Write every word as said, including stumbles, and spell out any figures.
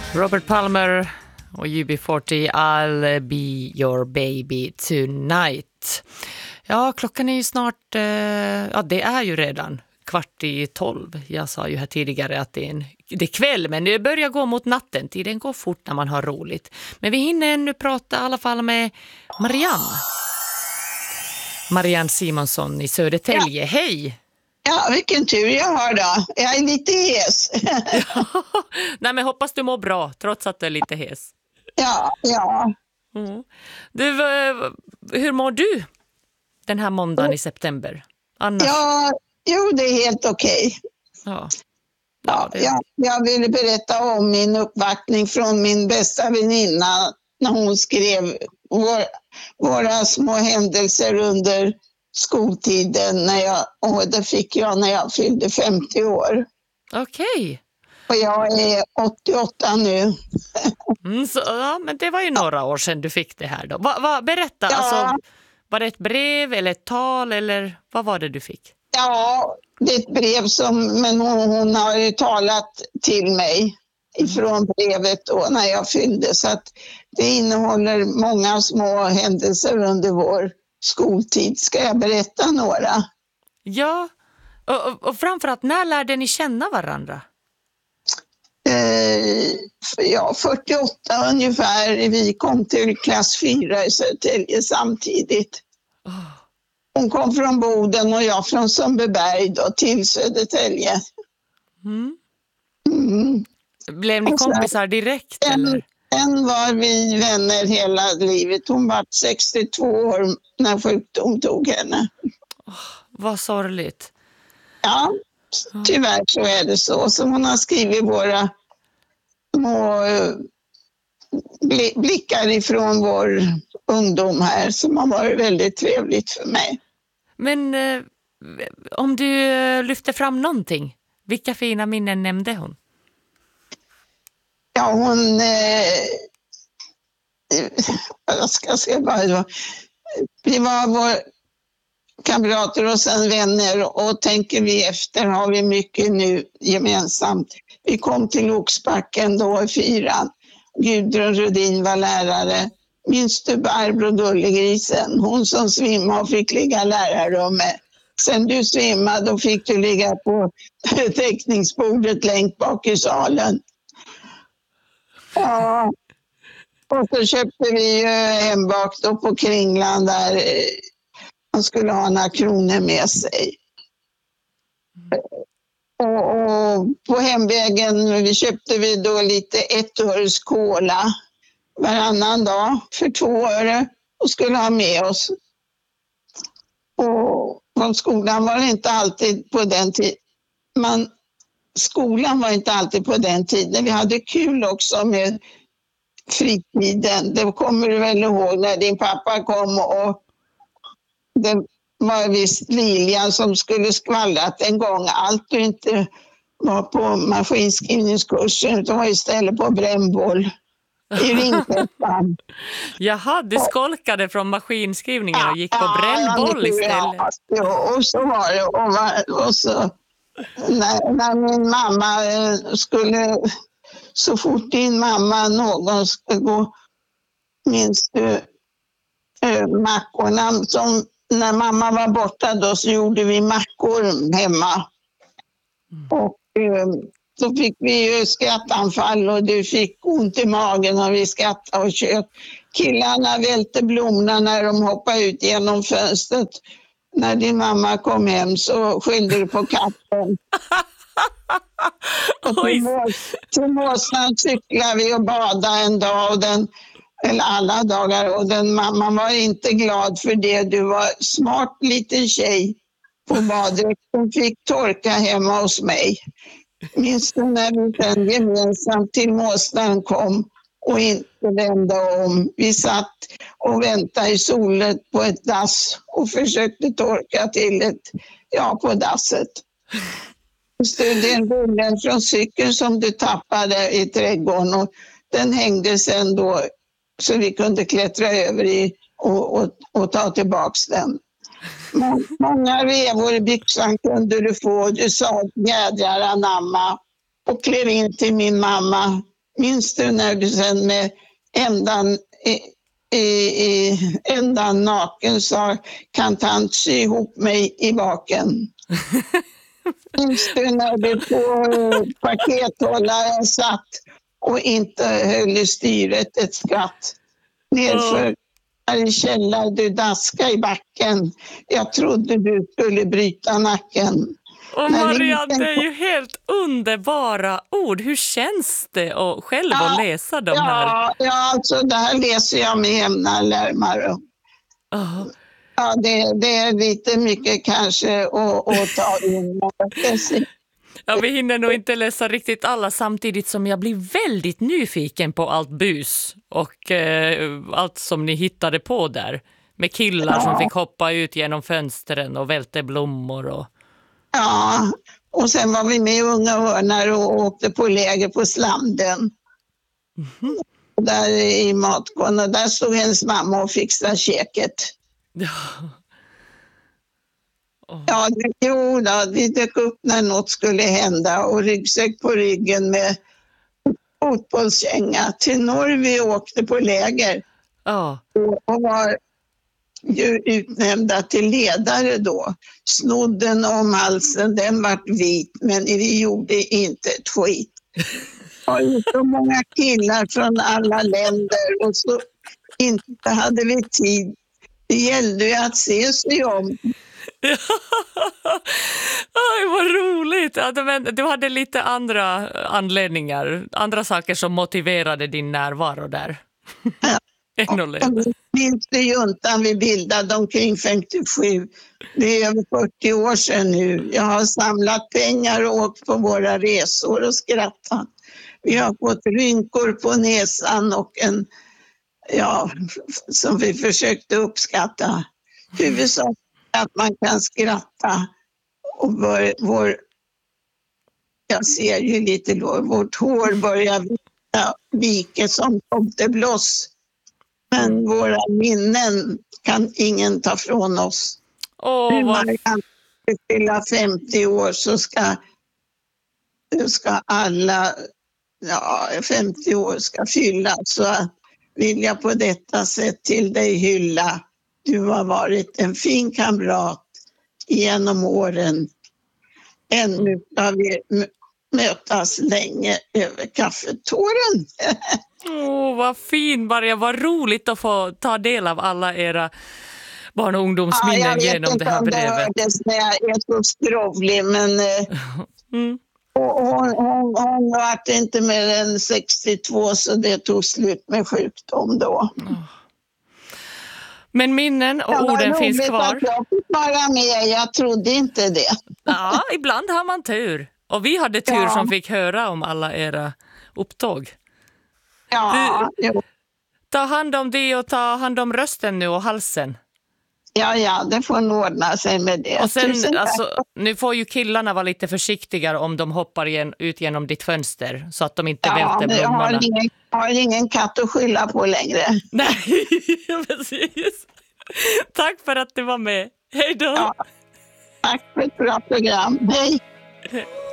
Robert Palmer och U B fyrtio, I'll be your baby tonight. Ja, klockan är ju snart, eh, ja det är ju redan kvart i tolv. Jag sa ju här tidigare att det är, en, det är kväll, men det börjar gå mot natten. Tiden går fort när man har roligt. Men vi hinner nu prata i alla fall med Marianne. Marianne Simonsson i Södertälje. Ja. Hej! Ja, vilken tur jag har då. Jag är lite hes. Ja. Nej, men hoppas du mår bra, trots att du är lite hes. Ja, ja. Mm. Du, hur mår du den här måndagen i september? Annars? Ja, jo, det är helt okej. Ja. Ja, det... jag, jag ville berätta om min uppvaktning från min bästa väninna när hon skrev vår, våra små händelser under skoltiden, när jag, och det fick jag när jag fyllde femtio år. Okej. Okay. Och jag är åttioåtta nu. Mm, så, ja, men det var ju några år sedan du fick det här då. Va, va, berätta, ja. alltså, var det ett brev eller ett tal eller vad var det du fick? Ja, det är ett brev som, men hon, hon har ju talat till mig ifrån brevet då när jag fyllde, så att det innehåller många små händelser under vår skoltid. Ska jag berätta några? Ja, och, och, och framförallt, när lärde ni känna varandra? Eh, ja, fyrtioåtta ungefär. Vi kom till klass fyra i Södertälje samtidigt. Oh. Hon kom från Boden och jag från Sundbyberg då till Södertälje. Mm. Mm. Blev ni kompisar direkt? En, eller? en var vi vänner hela livet. Hon var sextiotvå år när sjukdom tog henne. Oh, vad sorgligt. Ja, tyvärr så är det så. Så hon har skrivit våra små blickar ifrån vår ungdom här, som har varit väldigt trevligt för mig. Men eh, om du eh, lyfter fram någonting, vilka fina minnen nämnde hon? Ja, hon... Eh, jag ska, ska bara... Vi var vår kamrater och sen vänner, och tänker vi efter har vi mycket nu gemensamt. Vi kom till Oxbacken då i fyran. Gudrun Rudin var lärare. Minns du Barbro Gullegrisen? Hon som svimmade och fick ligga i lärarrummet. Sen du svimmade och fick du ligga på teckningsbordet längst bak i salen. Ja. Och så köpte vi hem bak då på Kringland där man skulle ha några kronor med sig. Och, och på hemvägen vi köpte vi då lite ett öres cola varannan dag för två öre och skulle ha med oss. Och på skolan var det inte alltid på den tiden. Man, skolan var inte alltid på den tiden. Vi hade kul också med fritiden. Det kommer du väl ihåg när din pappa kom, och det var visst Lilian som skulle skvallrat en gång. Allt du inte var på maskinskrivningskursen utan var istället på brännboll i Ringkrettan. Jaha, du skolkade från maskinskrivningen och gick på ja, brännboll istället. Ja, och så var det. Och, och så, när, när min mamma skulle, så fort din mamma någon skulle gå, minns du äh, mackorna som när mamma var borta då, så gjorde vi mackor hemma. Mm. Och eh, så fick vi ju skrattanfall och du fick ont i magen och vi skrattade och kött. Killarna välte blommorna när de hoppade ut genom fönstret. När din mamma kom hem så skyllde du på katten. Och till, till Måsland cyklade vi och badade en dag, och den, eller alla dagar, och den mamman var inte glad för det. Du var smart liten tjej på badet som fick torka hemma hos mig. Minns du när vi sen gemensamt till Måsland kom och inte vände om? Vi satt och väntade i solen på ett dass och försökte torka till ett, ja, på dasset. Det är en rullen från cykeln som du tappade i trädgården, och den hängde sen då så vi kunde klättra över i och, och, och ta tillbaks den. Må, många revor i byxan kunde du få. Du sa jädrar anamma och klev in till min mamma minns du när du sen med ändan, i, i, i, ändan naken sa, kan tant sy ihop mig i baken? Minns du när du på pakethållaren satt och inte höll i styret ett skratt? Nerför i källaren, du daskade i backen. Jag trodde du skulle bryta nacken. Och Marianne, det är ju helt underbara ord. Hur känns det att själv ja, att läsa de här? Ja, ja, alltså det här läser jag med jämna lärmare. Oh. Ja, det, det är lite mycket kanske att, att ta in. Ja, vi hinner nog inte läsa riktigt alla samtidigt som jag blir väldigt nyfiken på allt bus och eh, allt som ni hittade på där. Med killar ja. som fick hoppa ut genom fönstren och välte blommor. Och... Ja, och sen var vi med Unga Örnar och åkte på läger på Slamden. Mm-hmm. Där i matgården, och där stod hennes mamma och fixade käket. Ja. Oh. Ja, jo då, vi dök upp när något skulle hända och ryggsäck på ryggen med fotbollskänga. Till Norge åkte på läger oh. och var ju utnämnda till ledare då. Snodden om halsen, den var vit, men vi gjorde inte ett skit. Det var ju så många killar från alla länder och så inte hade vi tid. Det gällde ju att se sig om. Oj, vad roligt. Ja, men du hade lite andra anledningar, andra saker som motiverade din närvaro där. Ja. Jag minns det juntan vi bildade omkring femtiosju. Det är över fyrtio år sedan nu. Jag har samlat pengar och åkt på våra resor och skrattat. Vi har fått rynkor på näsan och en, ja, som vi försökte uppskatta. Huvudsaken att man kan skratta och vår, vår jag ser ju lite då, vårt hår börjar vika, vika som tomtebloss. Men våra minnen kan ingen ta från oss. Åh, Hur vad... man kan fylla femtio år så ska, ska alla ja, femtio år ska fylla. Så vill jag på detta sätt till dig hylla. Du har varit en fin kamrat genom åren. Ännu ska vi mötas länge över kaffetåren. Åh, oh, vad fin Maria. Vad roligt att få ta del av alla era barn- och ungdomsminnen ja, genom det här brevet. Jag vet inte om det hördes när jag är så skrovlig, men mm. hon, hon, hon var inte mer än sextiotvå så det tog slut med sjukdom då. Oh. Men minnen och ja, orden finns kvar. Att jag fick vara med, jag trodde inte det. Ja, ibland har man tur. Och vi hade tur ja. som fick höra om alla era upptåg. Ja, du, ta hand om det och ta hand om rösten nu och halsen. Ja, ja, det får nog ordna sig med det. Och sen, alltså, nu får ju killarna vara lite försiktigare om de hoppar igen, ut genom ditt fönster så att de inte ja, välter blommorna. Jag har, ingen, jag har ingen katt att skylla på längre. Nej, precis. Tack för att du var med. Hej då. Ja, tack för ett bra program. Hej.